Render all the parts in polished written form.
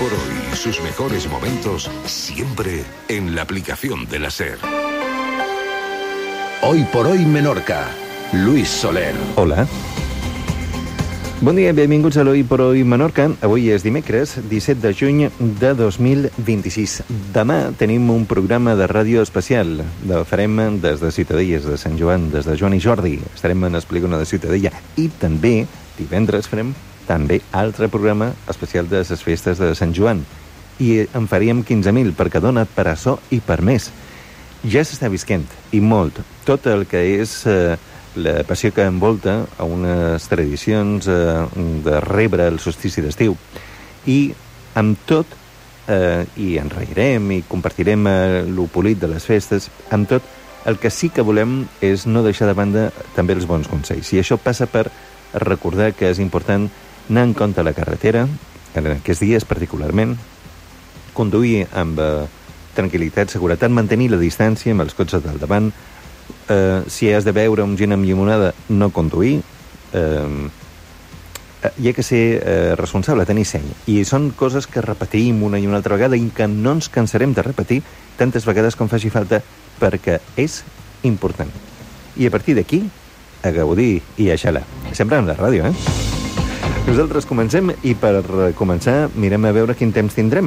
por hoy, sus mejores momentos, siempre en la aplicación de la SER. Hoy por hoy Menorca, Luis Soler. Hola. Bon dia, benvinguts a l'Hoy por Hoy Menorca. Avui és dimecres, 17 de juny de 2026. Demà tenim un programa de ràdio especial. El farem des de Ciutadelles de Sant Joan, des de Joan i Jordi. Estarem en el polígon de Ciutadella. I també, divendres, farem també altre programa especial de les festes de Sant Joan. I en faríem 15.000, perquè dona per a so i per més. Ja s'està visquent, i molt, tot el que és la passió que envolta a unes tradicions de rebre el solstici d'estiu. I amb tot, i ens reirem i compartirem l'opolit de les festes, amb tot, el que sí que volem és no deixar de banda també els bons consells. I això passa per recordar que és important anar en compte a la carretera, en aquests dies particularment, conduir amb tranquil·litat, seguretat, mantenir la distància amb els cotxes del davant, si has de beure un gin amb llimonada, no conduir, hi ha que ser responsable, tenir seny. I són coses que repetim una i una altra vegada i que no ens cansarem de repetir tantes vegades com faci falta, perquè és important. I a partir d'aquí, a gaudir i a xalar. Sempre en la ràdio, Nosaltres comencem i per començar mirem a veure quin temps tindrem.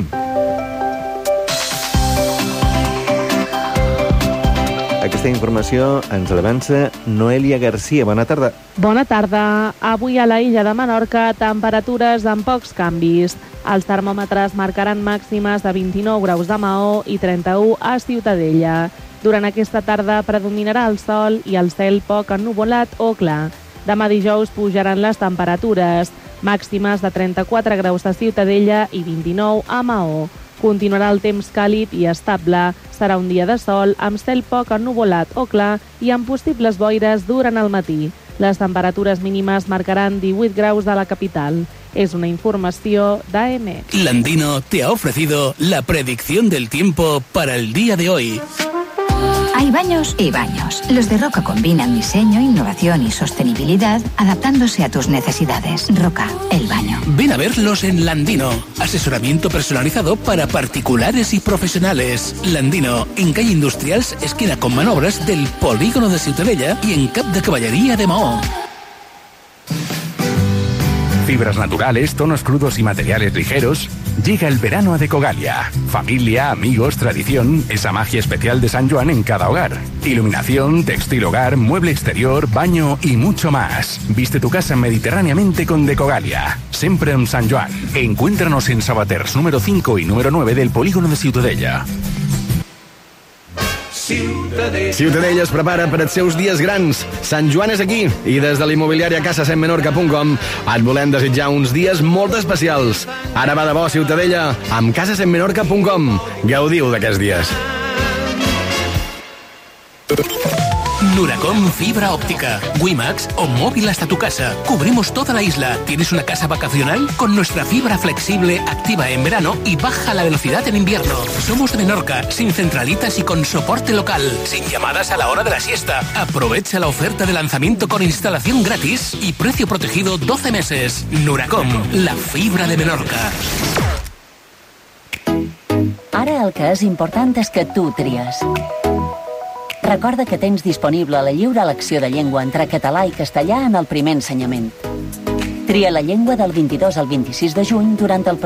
Aquesta informació ens l'avança Noelia Garcia. Bona tarda. Bona tarda. Avui a la illa de Menorca, temperatures amb pocs canvis. Els termòmetres marcaran màximes de 29 graus a Maó i 31 a Ciutadella. Durant aquesta tarda predominarà el sol i el cel poc ennuvolat o clar. Demà dijous pujaran les temperatures, màximes de 34 graus a Ciutadella i 29 a Maó. Continuarà el temps càlid i estable. Serà un dia de sol, amb cel poc ennuvolat o clar i amb possibles boires durant el matí. Les temperatures mínimes marcaran 18 graus a la capital. Es una informació d'AEME. Landino te ha ofrecido la predicción del tiempo para el día de hoy. Hay baños y baños. Los de Roca combinan diseño, innovación y sostenibilidad, adaptándose a tus necesidades. Roca, el baño. Ven a verlos en Landino. Asesoramiento personalizado para particulares y profesionales. Landino, en calle Industrials, esquina con Manobras del Polígono de Ciutadella y en Cap de Caballería de Maó. Fibras naturales, tonos crudos y materiales ligeros. Llega el verano a Decogalia. Familia, amigos, tradición, esa magia especial de San Joan en cada hogar. Iluminación, textil hogar, mueble exterior, baño y mucho más. Viste tu casa mediterráneamente con Decogalia. Siempre en San Joan. Encuéntranos en Sabaters número 5 y número 9 del Polígono de Ciutadella. Ciutadella es prepara per als seus dies grans. Sant Joan és aquí i des de l'immobiliària casasentmenorca.com et volem desitjar uns dies molt especials. Ara va de bo, Ciutadella, amb casasentmenorca.com. Gaudiu d'aquests dies. Nuracom Fibra Óptica, WiMAX o móvil hasta tu casa. Cubrimos toda la isla. ¿Tienes una casa vacacional? Con nuestra fibra flexible, activa en verano y baja la velocidad en invierno. Somos de Menorca, sin centralitas y con soporte local, sin llamadas a la hora de la siesta. Aprovecha la oferta de lanzamiento con instalación gratis y precio protegido 12 meses. Nuracom, la fibra de Menorca. Ara el que és important és que tu tries. Recorda que tens disponible la lliure elecció de llengua entre català i castellà en el primer ensenyament. Tria la llengua del 22 al 26 de juny durant el